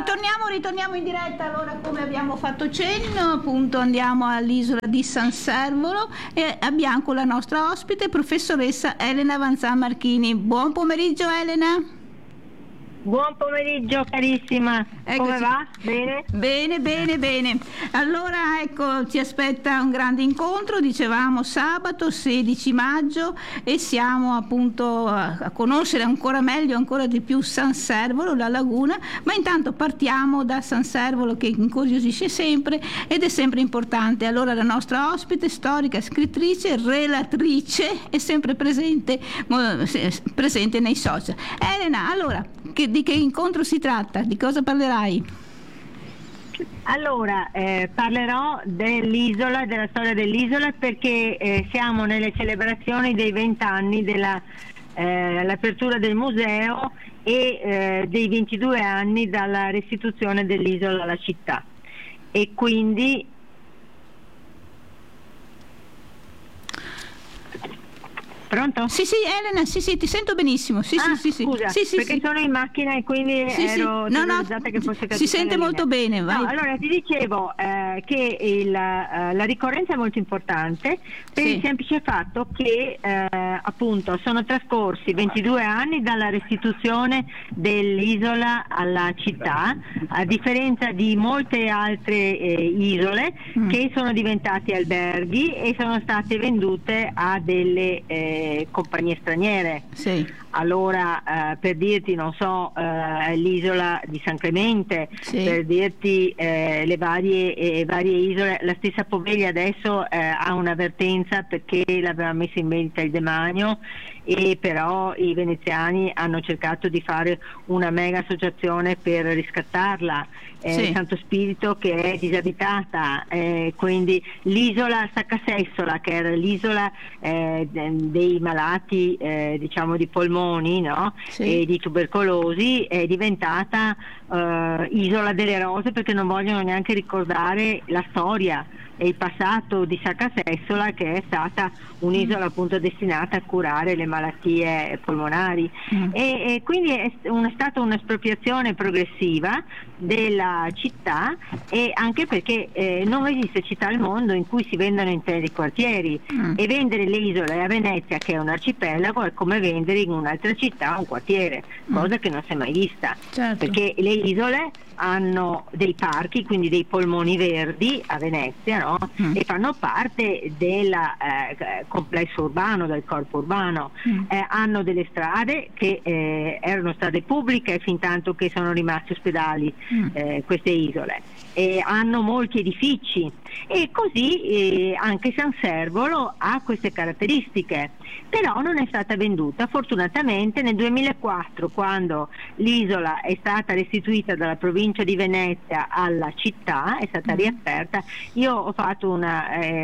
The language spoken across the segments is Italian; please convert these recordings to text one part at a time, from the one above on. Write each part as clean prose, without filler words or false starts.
Ritorniamo in diretta. Allora, come abbiamo fatto cenno, appunto andiamo all'isola di San Servolo e abbiamo con la nostra ospite, professoressa Elena Vanzan Marchini. Buon pomeriggio, Elena. Buon pomeriggio carissima, come va? Bene? Bene. Allora ecco, ci aspetta un grande incontro, dicevamo sabato 16 maggio e siamo appunto a conoscere ancora meglio, ancora di più San Servolo, la laguna, ma intanto partiamo da San Servolo che incuriosisce sempre ed è sempre importante. Allora la nostra ospite, storica, scrittrice, relatrice, è sempre presente nei social. Elena, allora, di che incontro si tratta? Di cosa parlerai? Allora, parlerò dell'isola, della storia dell'isola, perché siamo nelle celebrazioni dei 20 anni dell'apertura del museo e dei 22 anni dalla restituzione dell'isola alla città. E quindi pronto? Sì, Elena, sì, ti sento benissimo. Sì. Scusa, perché sono in macchina e quindi ero terrorizzata che fosse caduta si sente la molto linea. bene, vai. No, allora ti dicevo che la ricorrenza è molto importante per il semplice fatto che appunto sono trascorsi 22 anni dalla restituzione dell'isola alla città, a differenza di molte altre isole che sono diventate alberghi e sono state vendute a delle compagnie straniere. Sì. Allora per dirti, non so, l'isola di San Clemente, per dirti le varie isole, la stessa Poveglia adesso ha un'avvertenza perché l'aveva messa in vendita il demanio, e però i veneziani hanno cercato di fare una mega associazione per riscattarla. Santo Spirito che è disabitata, quindi l'isola Sacca Sessola, che era l'isola dei malati diciamo di polmoni, no? E di tubercolosi, è diventata isola delle rose perché non vogliono neanche ricordare la storia e il passato di Sacca Sessola, che è stata un'isola appunto destinata a curare le malattie polmonari, e quindi è stata un'espropriazione progressiva della città, e anche perché non esiste città al mondo in cui si vendano interi quartieri, e vendere le isole a Venezia, che è un arcipelago, è come vendere in un'altra città un quartiere, cosa che non si è mai vista, perché le isole hanno dei parchi, quindi dei polmoni verdi a Venezia, no? E fanno parte del complesso urbano, del corpo urbano, hanno delle strade che erano strade pubbliche fin tanto che sono rimasti ospedali queste isole, e hanno molti edifici, e così anche San Servolo ha queste caratteristiche, però non è stata venduta. Fortunatamente nel 2004, quando l'isola è stata restituita dalla provincia di Venezia alla città, è stata riaperta. Io ho fatto una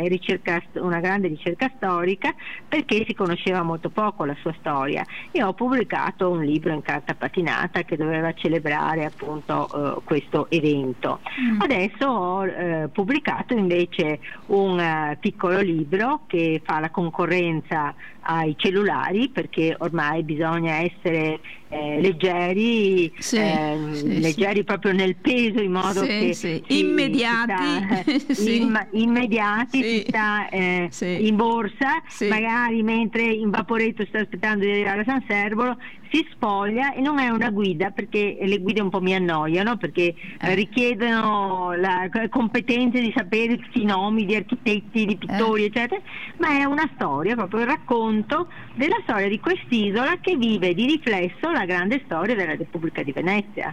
grande ricerca storica, perché si conosceva molto poco la sua storia, e ho pubblicato un libro in carta patinata che doveva celebrare appunto questo evento. Adesso ho pubblicato invece un piccolo libro che fa la concorrenza ai cellulari, perché ormai bisogna essere leggeri, leggeri proprio nel peso, in modo che immediati, immediati, si sta in borsa, magari mentre in Vaporetto sta aspettando di arrivare a San Servolo, si spoglia, e non è una guida, perché le guide un po' mi annoiano, perché richiedono la competenza di sapere tutti i nomi di architetti, di pittori, eccetera, ma è una storia, proprio il racconto della storia di quest'isola, che vive di riflesso la grande storia della Repubblica di Venezia.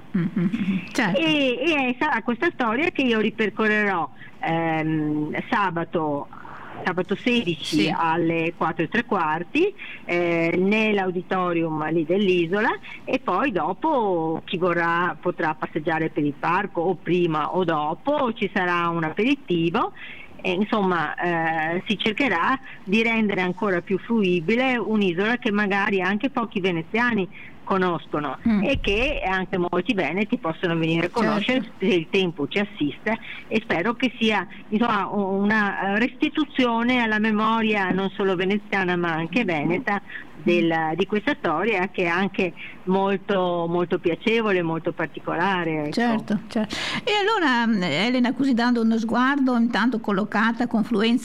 E sarà questa storia che io ripercorrerò sabato 16 alle 4:15 nell'auditorium lì dell'isola, e poi dopo chi vorrà potrà passeggiare per il parco, o prima o dopo ci sarà un aperitivo. Insomma, si cercherà di rendere ancora più fruibile un'isola che magari anche pochi veneziani conoscono, e che anche molti veneti possono venire a conoscere se il tempo ci assiste, e spero che sia, insomma, una restituzione alla memoria non solo veneziana ma anche veneta di questa storia, che è anche molto, molto piacevole, molto particolare. Ecco. Certo. E allora Elena, così dando uno sguardo, intanto collocata a confluenza